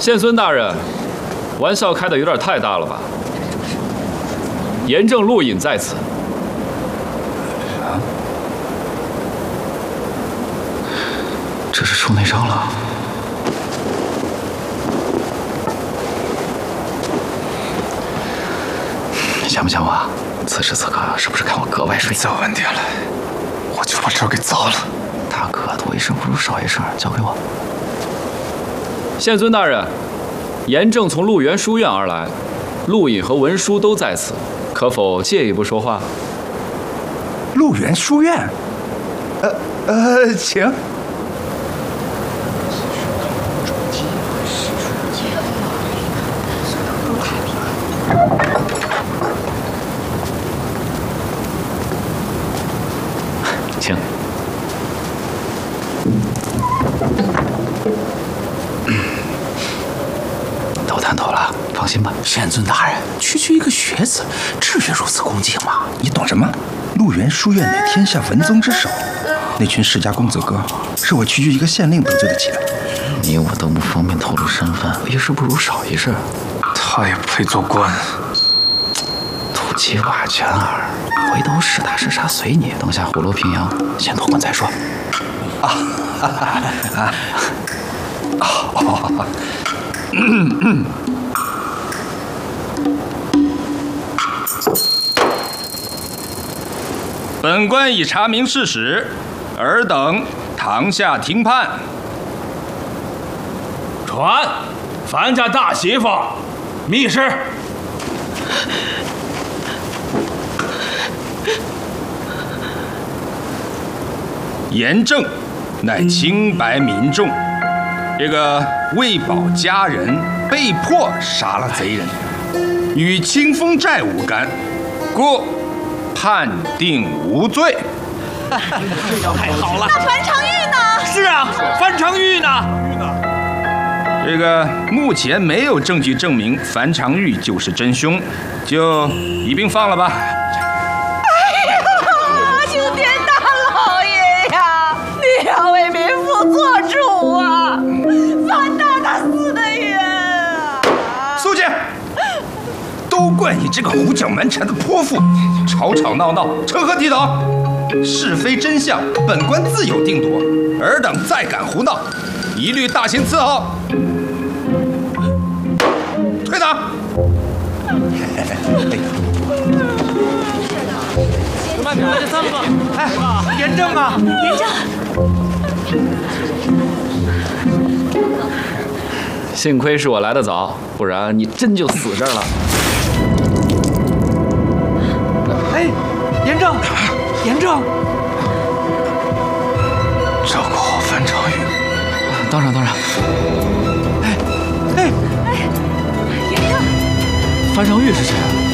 宪孙大人，玩笑开得有点太大了吧？严正、陆隐在此。 啊？这是受内伤了。想不想我？此时此刻是不是看我格外顺眼？ 早晚点了，我就把这儿给糟了。 大哥，多一事不如少一事，交给我。 宪孙大人，严正从陆源书院而来，陆隐和文书都在此，可否借一步说话？ 陆源书院，请。 请。都探头了，放心吧。 宪孙大人，区一个学子，至于如此恭敬吗？你懂什么？陆源书院乃天下文宗之首，那群世家公子哥，是我区一个县令得罪得起的。 你我都不方便透露身份，一事不如少一事。 他也不配做官。 土鸡瓦全儿，回头是打是杀随你。等下虎落平阳，先脱困再说。 本官已查明事实，尔等堂下听判。 传，樊家大媳妇，密室。 严正乃清白民众，这个为保家人，被迫杀了贼人，与清风寨无干，故判定无罪。 太好了！ 那樊长玉呢？ 是啊，樊长玉呢？ 这个目前没有证据证明樊长玉就是真凶，就一并放了吧。 青天大老爷呀，你要为民妇做主啊！樊大他死得冤啊！ 肃静！都怪你这个胡搅蛮缠的泼妇，吵吵闹闹，成何体统？是非真相，本官自有定夺。尔等再敢胡闹，一律大刑伺候。退堂。 慢点，这3个。哎，严正啊， 严正。 幸亏是我来得早，不然你真就死这儿了。 哎，严正，严正， 照顾好樊长玉。 当然。 哎， 严正， 樊长玉是谁啊？